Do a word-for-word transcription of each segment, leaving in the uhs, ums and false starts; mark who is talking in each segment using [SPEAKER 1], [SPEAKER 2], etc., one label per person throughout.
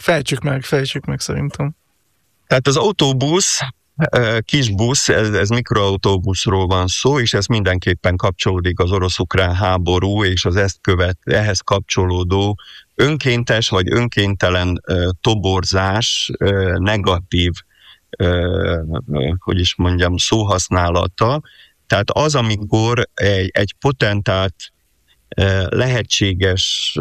[SPEAKER 1] Fejtsük meg, fejtsük meg szerintem.
[SPEAKER 2] Tehát az autóbusz, kis busz, ez, ez mikroautóbuszról van szó, és ez mindenképpen kapcsolódik az orosz-ukrán háború, és az ezt követ, ehhez kapcsolódó önkéntes vagy önkéntelen toborzás, negatív, hogy is mondjam, szóhasználata. Tehát az, amikor egy, egy potentált, lehetséges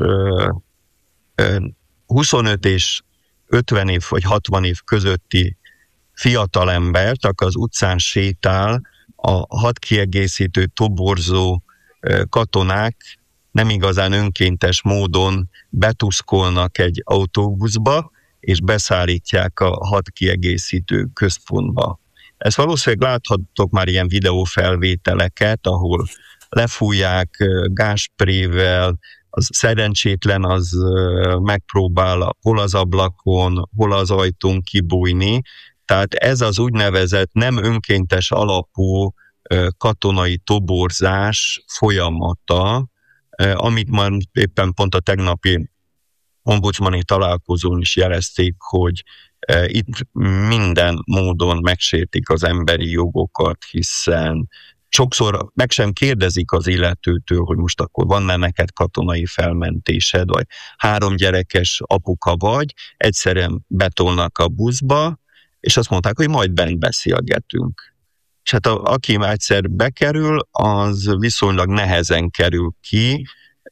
[SPEAKER 2] huszonöt és ötven év vagy hatvan év közötti fiatalembert, aki az utcán sétál, a hadkiegészítő toborzó katonák nem igazán önkéntes módon betuszkolnak egy autóbuszba, és beszállítják a hadkiegészítő központba. Ezt valószínűleg láthattok már ilyen videófelvételeket, ahol lefújják gázsprével, az szerencsétlen az megpróbál hol az ablakon, hol az ajtón kibújni. Tehát ez az úgynevezett nem önkéntes alapú katonai toborzás folyamata, amit már éppen pont a tegnapi ombudsmani találkozón is jelezték, hogy itt minden módon megsértik az emberi jogokat, hiszen sokszor meg sem kérdezik az illetőtől, hogy most akkor van-e neked katonai felmentésed, vagy három gyerekes apuka vagy, egyszerűen betolnak a buszba, és azt mondták, hogy majd bent beszélgetünk. És hát a, aki már egyszer bekerül, az viszonylag nehezen kerül ki.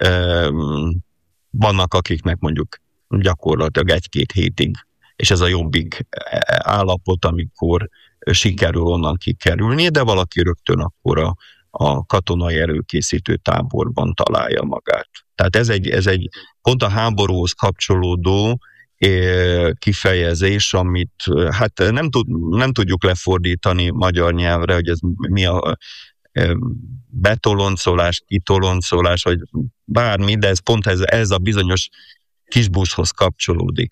[SPEAKER 2] Vannak akiknek mondjuk gyakorlatilag egy-két hétig, és ez a jobbik állapot, amikor sikerül onnan kikerülni, de valaki rögtön akkor a, a katonai előkészítő táborban találja magát. Tehát ez egy, ez egy pont a háborúhoz kapcsolódó kifejezés, amit hát nem, tud, nem tudjuk lefordítani magyar nyelvre, hogy ez mi a betoloncolás, kitoloncolás, vagy bármi, de ez pont ez, ez a bizonyos kisbuszhoz kapcsolódik.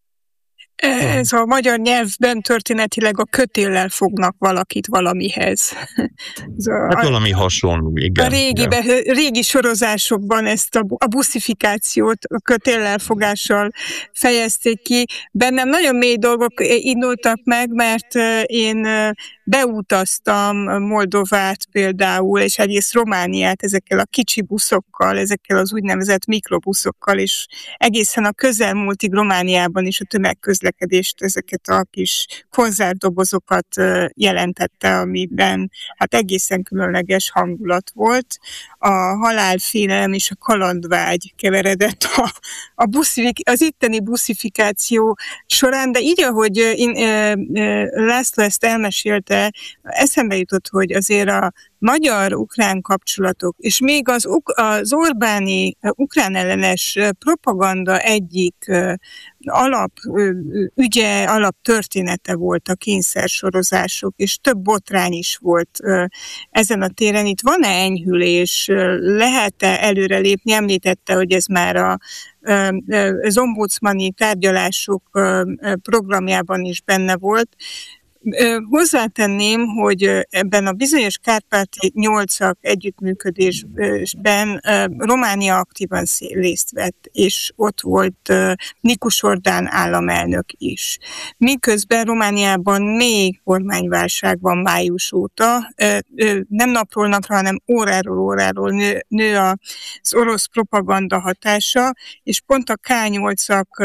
[SPEAKER 3] Ez a magyar nyelvben történetileg a kötéllel fognak valakit valamihez.
[SPEAKER 2] A, hát valami hasonló, igen.
[SPEAKER 3] A régi, be, régi sorozásokban ezt a, a buszifikációt a kötéllel fogással fejezték ki. Bennem nagyon mély dolgok indultak meg, mert én beutaztam Moldovát például, és egész Romániát ezekkel a kicsi buszokkal, ezekkel az úgynevezett mikrobuszokkal, és egészen a közelmúltig Romániában is a tömegközlekedést, ezeket a kis konzervdobozokat jelentette, amiben hát egészen különleges hangulat volt. A halálfélelem és a kalandvágy keveredett a, a buszifik, az itteni buszifikáció során, de így, ahogy én, László ezt elmesélte, eszembe jutott, hogy azért a magyar-ukrán kapcsolatok, és még az, az Orbáni ukrán ellenes propaganda egyik alap ügye, alap története volt a kényszersorozások, és több botrány is volt ezen a téren. Itt van-e enyhülés? Lehet-e előrelépni? Említette, hogy ez már a az ombudsmani tárgyalások programjában is benne volt. Hozzátenném, hogy ebben a bizonyos kárpáti nyolcak együttműködésben Románia aktívan részt vett, és ott volt Nikus Ordán államelnök is. Miközben Romániában még kormányválság van május óta, nem napról napra, hanem óráról óráról nő, nő az orosz propaganda hatása, és pont a ká nyolcak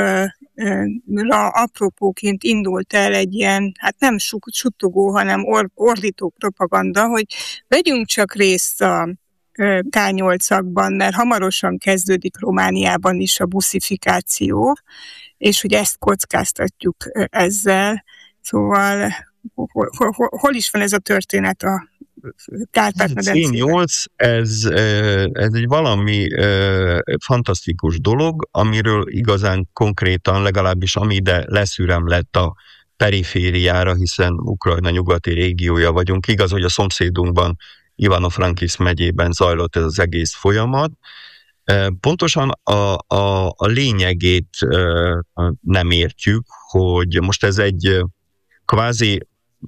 [SPEAKER 3] apropóként indult el egy ilyen, hát nem suttogó, hanem or, ordító propaganda, hogy vegyünk csak részt a ká nyolcakban, mert hamarosan kezdődik Romániában is a buszifikáció, és hogy ezt kockáztatjuk ezzel. Szóval hol, hol, hol is van ez a történet a Kárpát-medencében?
[SPEAKER 2] cé nyolc, ez, ez egy valami fantasztikus dolog, amiről igazán konkrétan, legalábbis ami ide leszűrem lett a perifériára, hiszen Ukrajna nyugati régiója vagyunk. Igaz, hogy a szomszédunkban, Ivano-Frankivsk megyében zajlott ez az egész folyamat. Pontosan a, a, a lényegét nem értjük, hogy most ez egy kvázi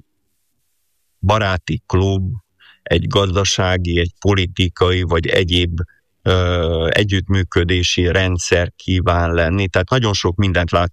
[SPEAKER 2] baráti klub, egy gazdasági, egy politikai, vagy egyéb ö, együttműködési rendszer kíván lenni. Tehát nagyon sok mindent lát